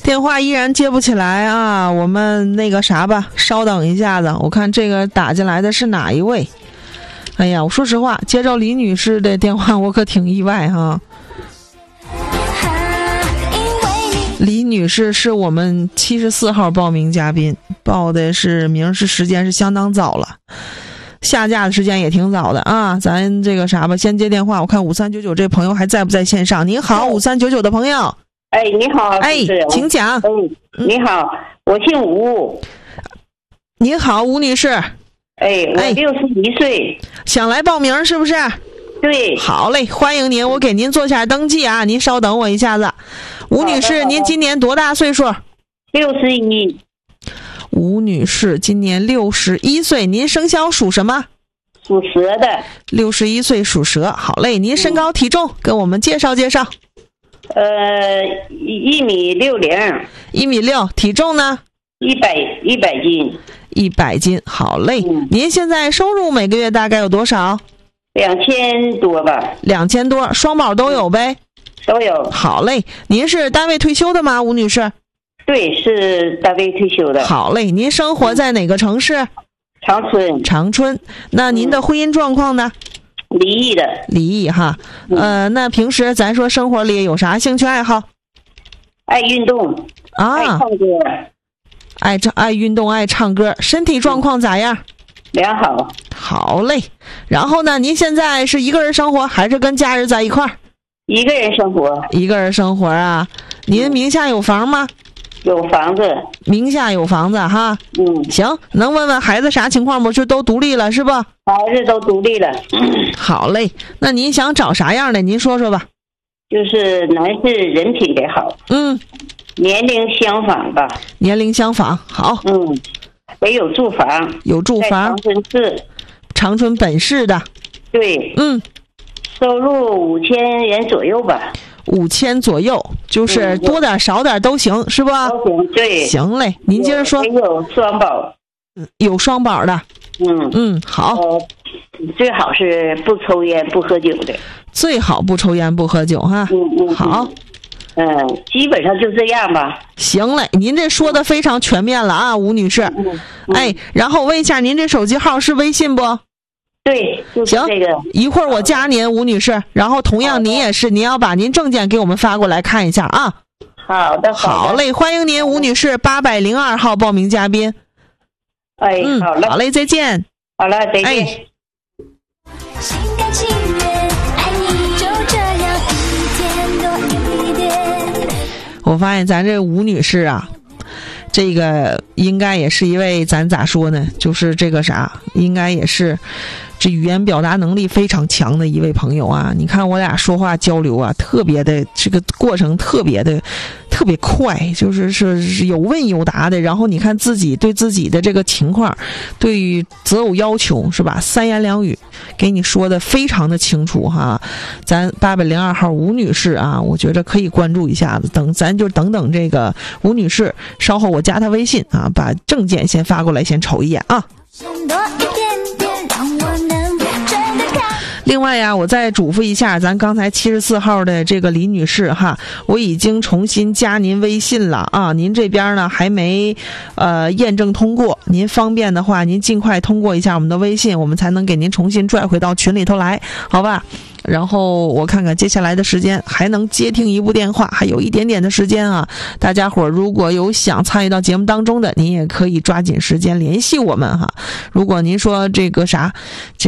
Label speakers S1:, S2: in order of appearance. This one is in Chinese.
S1: 电话依然接不起来啊，我们那个啥吧，稍等一下子，我看这个打进来的是哪一位。哎呀，我说实话，接着李女士的电话我可挺意外哈。李女士是我们74号报名嘉宾，报的是名是时间是相当早了，下架的时间也挺早的啊。咱这个啥吧，先接电话，我看5399这朋友还在不在线上？你好，5399的朋友。
S2: 哎，你好，
S1: 哎，请讲。
S2: 你好，我姓吴。
S1: 你好，吴女士。
S2: 哎，我61岁，
S1: 想来报名是不是？
S2: 对。
S1: 好嘞，欢迎您，我给您做下登记啊，您稍等我一下子。吴女士，您今年多大岁数
S2: ？61。
S1: 吴女士今年61岁，您生肖属什么？
S2: 属蛇的。
S1: 61岁属蛇，好嘞，您身高体重跟我们介绍介绍。
S2: 1.60米。
S1: 1.6米，体重呢
S2: ？100斤。
S1: 100斤，好嘞。您现在收入每个月大概有多少
S2: ？2000多吧。
S1: 2000多，双保都有呗？
S2: 都有。
S1: 好嘞，您是单位退休的吗，吴女士？
S2: 对，是单位退休的。
S1: 好嘞，您生活在哪个城市？长春。那您的婚姻状况呢？
S2: 离异的。
S1: 离异哈。那平时咱说生活里有啥兴趣爱好？
S2: 爱运动
S1: 啊，
S2: 爱唱歌。
S1: 爱运动，爱唱歌，身体状况咋样？
S2: 良好。
S1: 好嘞。然后呢，您现在是一个人生活还是跟家人在一块儿？
S2: 一个人生活。
S1: 一个人生活啊。您名下有房吗？
S2: 有房子。
S1: 名下有房子哈。行，能问问孩子啥情况不？就都独立了是吧？
S2: 孩子都独立了。
S1: 好嘞，那您想找啥样的？您说说吧。
S2: 就是男士人品得好。年龄相仿吧。
S1: 年龄相仿，好。
S2: 得有住房。
S1: 有住房。
S2: 长春市。
S1: 长春本市的。
S2: 对。收入5000元左右吧。5000
S1: 左右，就是多点少点都行，是吧？
S2: 都行，对。
S1: 行嘞，您接着说。
S2: 有双保。
S1: 有双保的。好。
S2: 最好是不抽烟不喝酒的。
S1: 最好不抽烟不喝酒哈。好。
S2: 基本上就这样吧。
S1: 行嘞，您这说的非常全面了啊，吴女士。哎，然后问一下您这手机号是微信不？
S2: 对，就是这个。
S1: 行，一会儿我加您，吴女士。然后同样您也是，您要把您证件给我们发过来看一下啊。
S2: 好的。
S1: 好嘞，欢迎您，吴女士，802号报名嘉宾。
S2: 哎，好嘞。
S1: 好嘞，再见。
S2: 好了，再见。
S3: 心甘情愿爱你就这样一点多一点。
S1: 我发现咱这吴女士啊，这个应该也是一位，咱咋说呢，就是这个啥，应该也是这语言表达能力非常强的一位朋友啊。你看我俩说话交流啊，特别的这个过程特别快，是有问有答的。然后你看自己对自己的这个情况，对于择偶要求是吧，三言两语给你说的非常的清楚哈。咱802号吴女士啊，我觉得可以关注一下子。咱就等这个吴女士，稍后我加她微信啊，把证件先发过来，先瞅一眼啊。另外呀，我再嘱咐一下，咱刚才74号的这个李女士哈，我已经重新加您微信了啊。您这边呢还没验证通过，您方便的话，您尽快通过一下我们的微信，我们才能给您重新拽回到群里头来，好吧？然后我看看接下来的时间还能接听一部电话，还有一点点的时间啊。大家伙如果有想参与到节目当中的，您也可以抓紧时间联系我们哈。如果您说这个啥